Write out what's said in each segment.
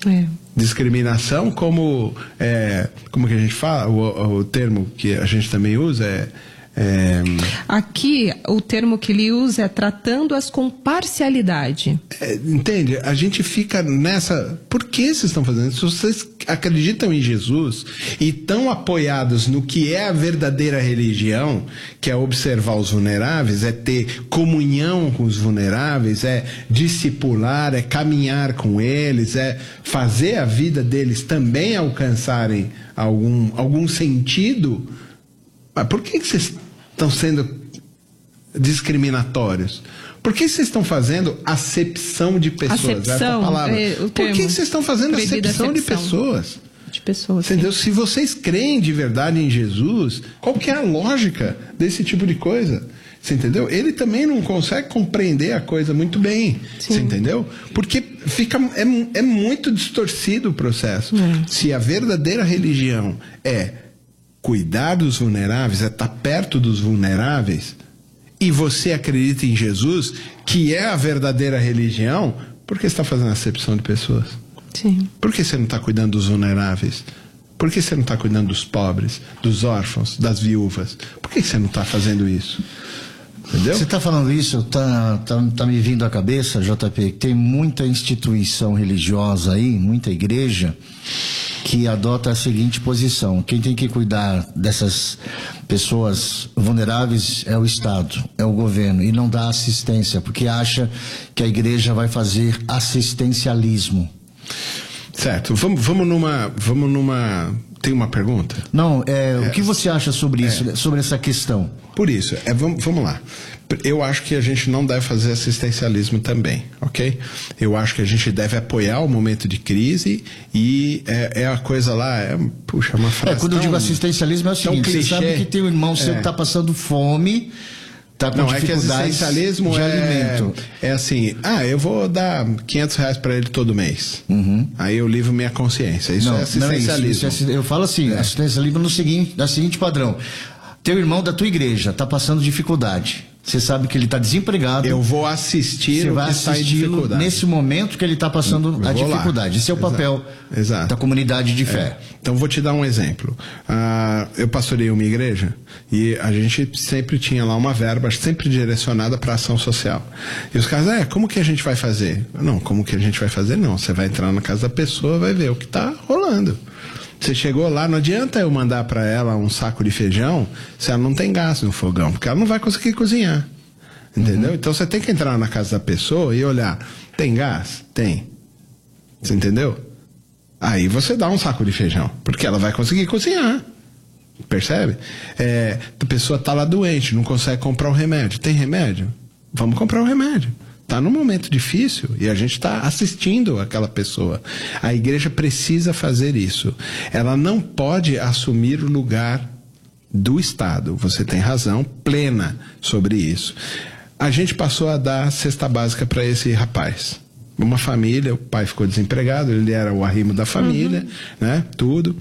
Discriminação, como que a gente fala, o termo que a gente também usa Aqui, o termo que ele usa é tratando-as com parcialidade. Entende? A gente fica nessa... Por que vocês estão fazendo isso? Se vocês acreditam em Jesus e estão apoiados no que é a verdadeira religião, que é observar os vulneráveis, é ter comunhão com os vulneráveis, é discipular, é caminhar com eles, é fazer a vida deles também alcançarem algum sentido... Mas por que vocês estão sendo discriminatórios? Por que vocês estão fazendo acepção de pessoas? Essa palavra. Por que vocês estão fazendo acepção de pessoas? De pessoas. Entendeu? Se vocês creem de verdade em Jesus, qual que é a lógica desse tipo de coisa? Você entendeu? Ele também não consegue compreender a coisa muito bem. Sim. Você entendeu? Porque é muito distorcido o processo. Se a verdadeira religião é cuidar dos vulneráveis, é estar perto dos vulneráveis, e você acredita em Jesus, que é a verdadeira religião, por que você está fazendo acepção de pessoas? Sim. Por que você não está cuidando dos vulneráveis? Por que você não está cuidando dos pobres, dos órfãos, das viúvas? Por que você não está fazendo isso? Entendeu? Você está falando isso, tá me vindo à cabeça, JP, que tem muita instituição religiosa aí, muita igreja, que adota a seguinte posição: quem tem que cuidar dessas pessoas vulneráveis é o Estado, é o governo, e não dá assistência, porque acha que a igreja vai fazer assistencialismo. Certo, vamos numa... Tem uma pergunta? Não, o que você acha sobre isso, sobre essa questão? Por isso, vamos lá. Eu acho que a gente não deve fazer assistencialismo também, ok? Eu acho que a gente deve apoiar o momento de crise e a coisa lá, uma frase quando eu digo assistencialismo é o seguinte: você sabe que tem um irmão seu que está passando fome, está com dificuldades que assistencialismo de alimento. É assim, eu vou dar R$500 para ele todo mês. Aí eu livro minha consciência. Isso é assistencialismo. Não é isso. Eu falo assim, assistencialismo da seguinte padrão: teu irmão da tua igreja está passando dificuldade. Você sabe que ele está desempregado. Eu vou assistir o que está em dificuldade. Nesse momento que ele está passando a dificuldade. Esse é o papel da comunidade de fé. Então, vou te dar um exemplo. Eu pastorei uma igreja e a gente sempre tinha lá uma verba sempre direcionada para ação social. E os caras, como que a gente vai fazer? Não, como que a gente vai fazer? Não, você vai entrar na casa da pessoa, vai ver o que está rolando. Você chegou lá, não adianta eu mandar para ela um saco de feijão se ela não tem gás no fogão, porque ela não vai conseguir cozinhar. Entendeu? Então você tem que entrar na casa da pessoa e olhar: tem gás? Tem. Você entendeu? Aí você dá um saco de feijão, porque ela vai conseguir cozinhar. Percebe? A pessoa está lá doente, não consegue comprar o remédio. Tem remédio? Vamos comprar o remédio. Está num momento difícil e a gente está assistindo aquela pessoa. A igreja precisa fazer isso. Ela não pode assumir o lugar do Estado. Você tem razão plena sobre isso. A gente passou a dar cesta básica para esse rapaz. Uma família, o pai ficou desempregado, ele era o arrimo da família, né? Tudo.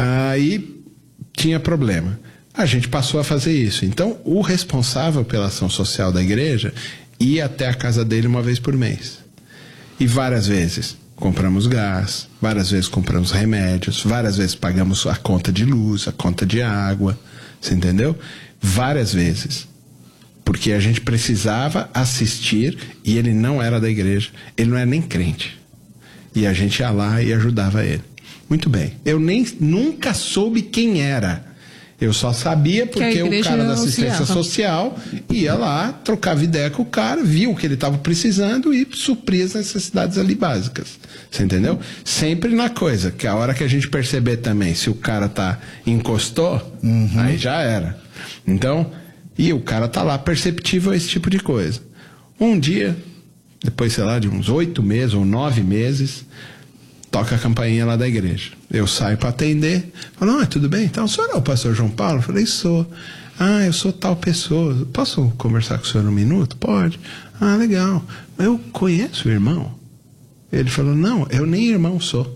Aí tinha problema. A gente passou a fazer isso. Então, o responsável pela ação social da igreja ia até a casa dele uma vez por mês. E várias vezes compramos gás, várias vezes compramos remédios, várias vezes pagamos a conta de luz, a conta de água. Você entendeu? Várias vezes. Porque a gente precisava assistir e ele não era da igreja, ele não era nem crente. E a gente ia lá e ajudava ele. Muito bem. Eu nunca soube quem era. Eu só sabia porque o cara da assistência social ia lá, trocava ideia com o cara, viu o que ele estava precisando e supria as necessidades ali básicas. Você entendeu? Sempre na coisa, que a hora que a gente perceber também, se o cara encostou, aí já era. Então, e o cara tá lá perceptível a esse tipo de coisa. Um dia, depois, sei lá, de uns 8 meses ou 9 meses, toca a campainha lá da igreja. Eu saio para atender. Falo: não, tudo bem? Então, o senhor é o pastor João Paulo? Eu falei: sou. Eu sou tal pessoa. Posso conversar com o senhor um minuto? Pode. Legal. Eu conheço o irmão. Ele falou: não, eu nem irmão sou.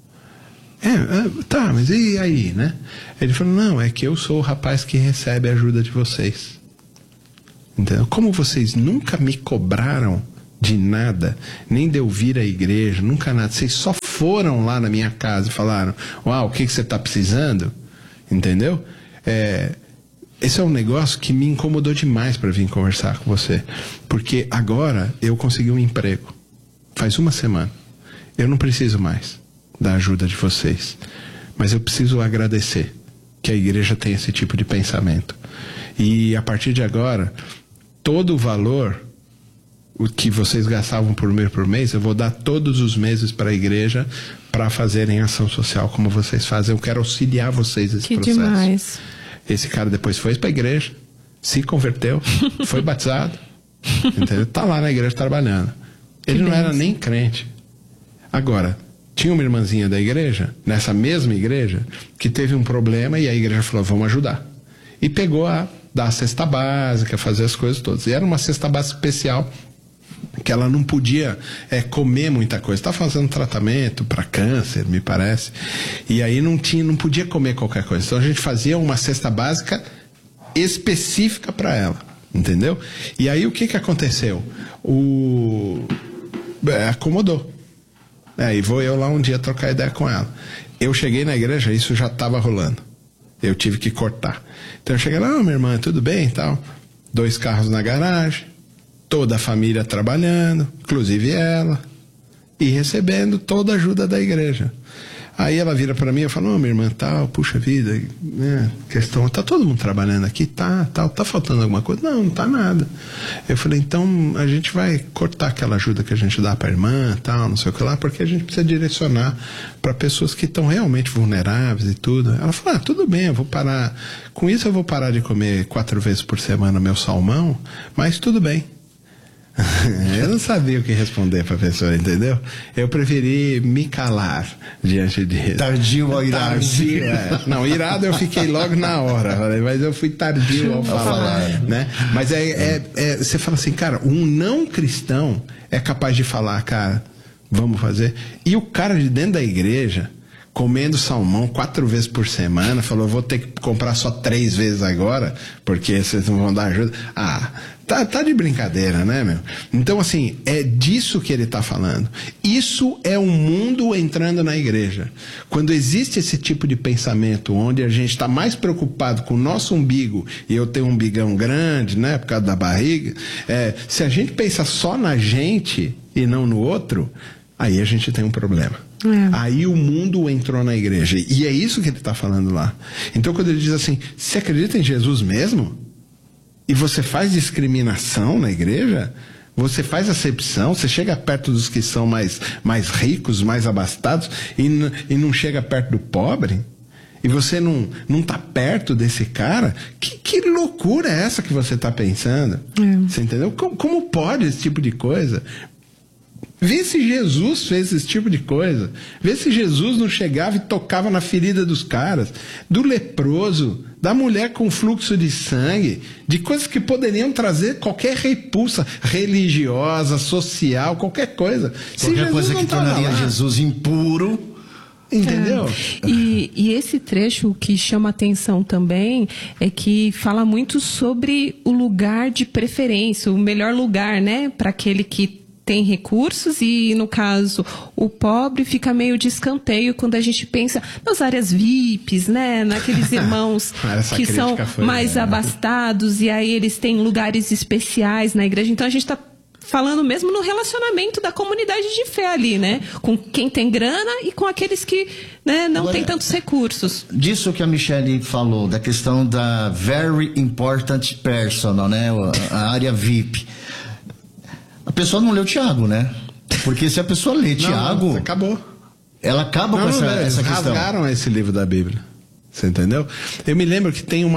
Tá, mas e aí, né? Ele falou: não, é que eu sou o rapaz que recebe a ajuda de vocês. Entendeu? Como vocês nunca me cobraram de nada, nem de eu vir à igreja, nunca nada, vocês só foram lá na minha casa e falaram, uau, o que você está precisando? Entendeu? Esse é um negócio que me incomodou demais para vir conversar com você. Porque agora eu consegui um emprego. Faz uma semana. Eu não preciso mais da ajuda de vocês. Mas eu preciso agradecer que a igreja tem esse tipo de pensamento. E a partir de agora, todo o valor o que vocês gastavam por mês, eu vou dar todos os meses para a igreja para fazerem ação social como vocês fazem. Eu quero auxiliar vocês nesse processo. Que demais. Esse cara depois foi para a igreja, se converteu, foi batizado, entendeu? Tá lá na igreja trabalhando. Ele não era nem crente. Agora, tinha uma irmãzinha da igreja, nessa mesma igreja, que teve um problema e a igreja falou, vamos ajudar. E pegou a dar a cesta básica, fazer as coisas todas. E era uma cesta básica especial, que ela não podia comer muita coisa. Estava fazendo tratamento para câncer, me parece. E aí não podia comer qualquer coisa. Então a gente fazia uma cesta básica específica para ela, entendeu? E aí o que aconteceu? Acomodou. E vou eu lá um dia trocar ideia com ela. Eu cheguei na igreja, isso já estava rolando. Eu tive que cortar. Então eu cheguei lá, minha irmã, tudo bem e tal. 2 carros na garagem, toda a família trabalhando, inclusive ela, e recebendo toda a ajuda da igreja. Aí ela vira para mim e fala, minha irmã, tal, puxa vida, questão, tá todo mundo trabalhando aqui? Tá faltando alguma coisa? Não tá nada. Eu falei, então a gente vai cortar aquela ajuda que a gente dá pra irmã, tal, não sei o que lá, porque a gente precisa direcionar para pessoas que estão realmente vulneráveis e tudo. Ela falou, tudo bem, eu vou parar, com isso eu vou parar de comer 4 vezes por semana meu salmão, mas tudo bem. Eu não sabia o que responder para a pessoa, entendeu? Eu preferi me calar diante disso. Tardio ao irado. Não, irado eu fiquei logo na hora, mas eu fui tardio ao falar, né? Mas você fala assim, cara, um não cristão é capaz de falar, cara, vamos fazer. E o cara de dentro da igreja, comendo salmão 4 vezes por semana, falou, vou ter que comprar só 3 vezes agora, porque vocês não vão dar ajuda. Tá de brincadeira, né, meu? Então, assim, é disso que ele tá falando. Isso é um mundo entrando na igreja. Quando existe esse tipo de pensamento, onde a gente está mais preocupado com o nosso umbigo, e eu tenho um umbigão grande, né, por causa da barriga, se a gente pensa só na gente e não no outro, aí a gente tem um problema. Aí o mundo entrou na igreja. E é isso que ele está falando lá. Então, quando ele diz assim, você acredita em Jesus mesmo? E você faz discriminação na igreja? Você faz acepção? Você chega perto dos que são mais ricos, mais abastados, e não chega perto do pobre? E você não está perto desse cara? Que loucura é essa que você está pensando? Você entendeu? Como pode esse tipo de coisa? Vê se Jesus fez esse tipo de coisa. Vê se Jesus não chegava e tocava na ferida dos caras, do leproso, da mulher com fluxo de sangue, de coisas que poderiam trazer qualquer repulsa religiosa, social, qualquer coisa. Qualquer coisa que tornaria Jesus impuro. Entendeu? E esse trecho que chama atenção também é que fala muito sobre o lugar de preferência, o melhor lugar, né, para aquele que tem recursos, e no caso o pobre fica meio de escanteio quando a gente pensa nas áreas VIPs, né, naqueles irmãos que são mais abastados, e aí eles têm lugares especiais na igreja. Então a gente está falando mesmo no relacionamento da comunidade de fé ali, né, com quem tem grana e com aqueles que, né, não tem tantos recursos. Disso que a Michele falou, da questão da very important personal, né, a área VIP. A pessoa não leu Tiago, né? Porque se a pessoa lê Tiago... acabou. Ela acaba com essa questão. Rasgaram esse livro da Bíblia. Você entendeu? Eu me lembro que tem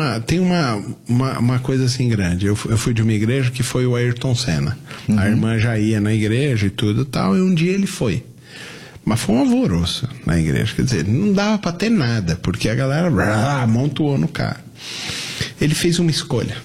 uma coisa assim grande. Eu fui de uma igreja que foi o Ayrton Senna. A irmã já ia na igreja e tudo e tal, e um dia ele foi. Mas foi um alvoroço na igreja. Quer dizer, não dava pra ter nada, porque a galera amontoou no cara. Ele fez uma escolha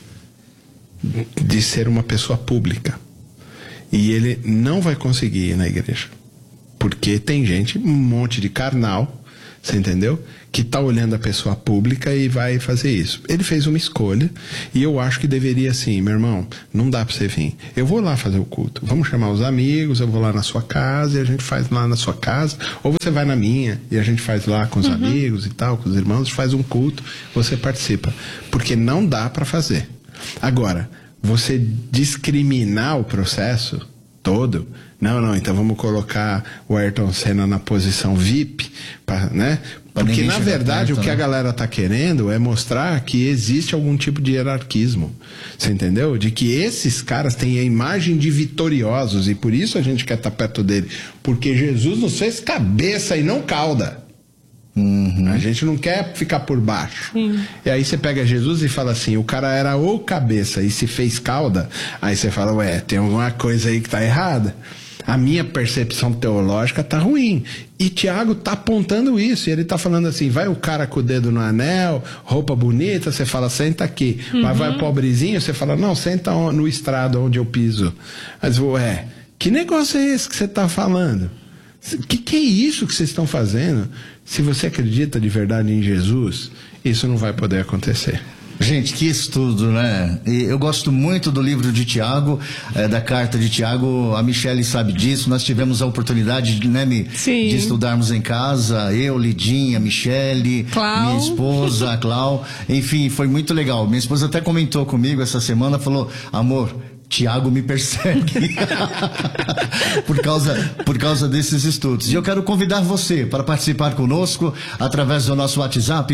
de ser uma pessoa pública. E ele não vai conseguir ir na igreja. Porque tem gente, um monte de carnal, Você entendeu? Que tá olhando a pessoa pública e vai fazer isso. Ele fez uma escolha e eu acho que deveria assim, meu irmão, não dá pra você vir. Eu vou lá fazer o culto. Vamos chamar os amigos, eu vou lá na sua casa e a gente faz lá na sua casa. Ou você vai na minha e a gente faz lá com os amigos e tal, com os irmãos, faz um culto, você participa. Porque não dá pra fazer. Agora, você discriminar o processo todo... Não, então vamos colocar o Ayrton Senna na posição VIP, né? Porque, na verdade, perto, o que a galera tá querendo é mostrar que existe algum tipo de hierarquismo. Você entendeu? De que esses caras têm a imagem de vitoriosos e por isso a gente quer estar perto dele. Porque Jesus nos fez cabeça e não cauda. A gente não quer ficar por baixo. E aí você pega Jesus e fala assim, o cara era o cabeça e se fez cauda. Aí você fala, ué, tem alguma coisa aí que tá errada. A minha percepção teológica tá ruim. E Tiago tá apontando isso. E ele tá falando assim, vai o cara com o dedo no anel, roupa bonita, você fala, senta aqui. Mas vai o pobrezinho, você fala, não, senta no estrado onde eu piso. Mas, ué, que negócio é esse que você tá falando? Que é isso que vocês estão fazendo? Se você acredita de verdade em Jesus, isso não vai poder acontecer. Gente, que estudo, né? E eu gosto muito do livro de Tiago, da carta de Tiago. A Michele sabe disso. Nós tivemos a oportunidade, né, de estudarmos em casa. Eu, Lidinha, Michele, minha esposa, a Clau. Enfim, foi muito legal. Minha esposa até comentou comigo essa semana, falou, amor, Tiago me persegue por causa desses estudos. E eu quero convidar você para participar conosco através do nosso WhatsApp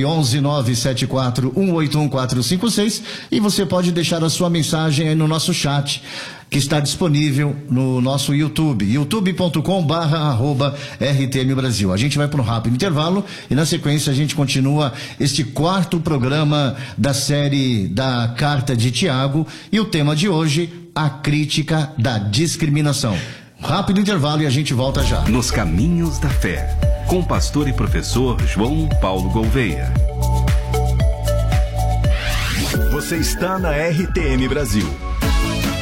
11974181456 e você pode deixar a sua mensagem aí no nosso chat que está disponível no nosso YouTube, youtube.com/RTM Brasil. A gente vai para um rápido intervalo e na sequência a gente continua este 4º programa da série da Carta de Tiago e o tema de hoje, a crítica da discriminação. Rápido intervalo e a gente volta já. Nos Caminhos da Fé, com o pastor e professor João Paulo Gouveia. Você está na RTM Brasil.